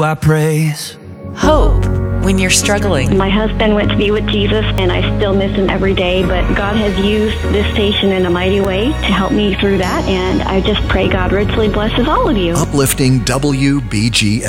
I praise. Hope when you're struggling. My husband went to be with Jesus, and I still miss him every day, but God has used this station in a mighty way to help me through that, and I just pray God richly blesses all of you. Uplifting WBGS.